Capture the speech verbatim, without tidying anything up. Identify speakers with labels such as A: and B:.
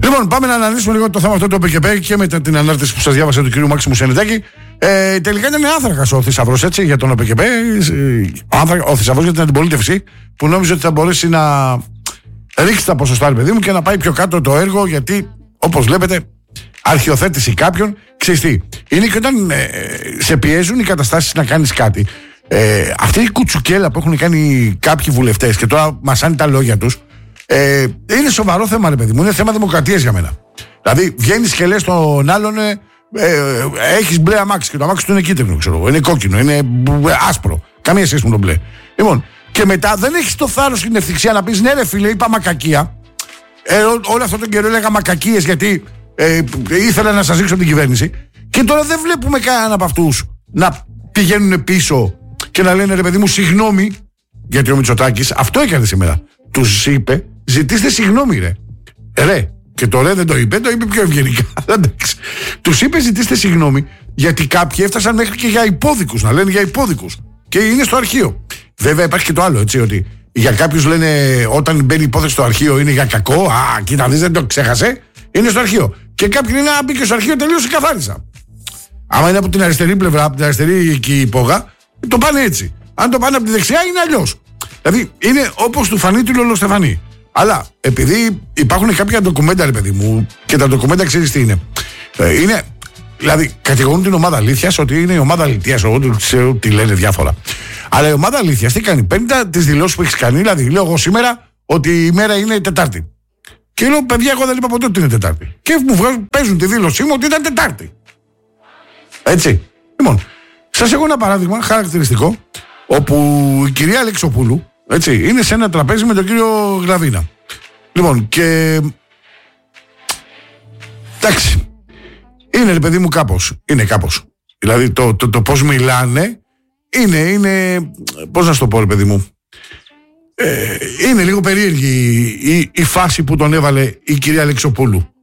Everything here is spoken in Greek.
A: Λοιπόν, πάμε να αναλύσουμε λίγο το θέμα αυτό το ΠΚΠ και μετά την ανάρτηση που σας διάβασα του κ. Μάξιμου Σενετάκη. Ε, τελικά ήταν άνθρακας ο θησαυρός, έτσι, για τον ΟΠΚΠ. Ο θησαυρός για την αντιπολίτευση που νόμιζε ότι θα μπορέσει να ρίξει τα ποσοστά, παιδί μου, και να πάει πιο κάτω το έργο, γιατί όπως βλέπετε, αρχιοθέτηση κάποιων, ξέρεις τι, είναι και όταν ε, σε πιέζουν οι καταστάσεις να κάνεις κάτι. Ε, αυτή η κουτσουκέλα που έχουν κάνει κάποιοι βουλευτές και τώρα μασάνε τα λόγια τους, ε, είναι σοβαρό θέμα, ρε παιδί μου. Είναι θέμα δημοκρατίας για μένα. Δηλαδή, βγαίνεις και λες τον άλλον, ε, ε, έχεις μπλε αμάξι και το αμάξι του είναι κίτρινο, ξέρω εγώ. Είναι κόκκινο, είναι άσπρο. Καμία σχέση με το μπλε. Λοιπόν, και μετά δεν έχεις το θάρρος και την ευθυξία να πεις ναι, ρε φίλε, είπα μακακία. Ε, ό, όλο αυτό τον καιρό έλεγα μακακίες γιατί ε, ήθελα να σας ρίξω την κυβέρνηση. Και τώρα δεν βλέπουμε κανέναν από αυτούς να πηγαίνουν πίσω και να λένε ρε παιδί μου, συγγνώμη, γιατί ο Μητσοτάκης αυτό έκανε σήμερα. Τους είπε, ζητήστε συγγνώμη, ρε. Ρε. Και το ρε δεν το είπε, το είπε πιο ευγενικά. Τους είπε, ζητήστε συγγνώμη, γιατί κάποιοι έφτασαν μέχρι και για υπόδικους, να λένε για υπόδικους. Και είναι στο αρχείο. Βέβαια υπάρχει και το άλλο, έτσι, ότι για κάποιους λένε όταν μπαίνει υπόθεση στο αρχείο είναι για κακό. Α, κοίτα, δεις, δεν το ξέχασε. Είναι στο αρχείο. Και κάποιοι λένε, α, μπήκε στο αρχείο, τελείωσε, καθάρισα. Άμα είναι από την αριστερή πλευρά, από την αριστερή εκεί υπόγα, το πάνε έτσι. Αν το πάνε από τη δεξιά, είναι αλλιώς. Δηλαδή είναι όπως του φανεί του Λολοστεφανή. Αλλά επειδή υπάρχουν κάποια ντοκουμέντα, ρε παιδί μου, και τα ντοκουμέντα ξέρεις τι είναι. Ε, είναι δηλαδή κατηγορούν την ομάδα αλήθειας ότι είναι η ομάδα αλήθειας. Εγώ δεν ξέρω τι λένε διάφορα. Αλλά η ομάδα αλήθειας τι κάνει? Παίρνει τις δηλώσεις που έχεις κάνει. Δηλαδή λέω εγώ σήμερα ότι η μέρα είναι Τετάρτη. Και λέω, παιδιά, εγώ δεν είπα ποτέ ότι είναι Τετάρτη. Και μου βγάζουν, παίζουν τη δήλωσή μου ότι ήταν Τετάρτη. Έτσι. Λοιπόν, σας έχω ένα παράδειγμα χαρακτηριστικό, όπου η κυρία Αλεξοπούλου, έτσι, είναι σε ένα τραπέζι με τον κύριο Γλαβίνα. Λοιπόν, και εντάξει, είναι, ρε παιδί μου, κάπως. Είναι κάπως. Δηλαδή το, το, το πώς μιλάνε είναι, είναι, πώς να σου το πω, ρε παιδί μου, ε, είναι λίγο περίεργη η, η, η φάση που τον έβαλε η κυρία Αλεξοπούλου.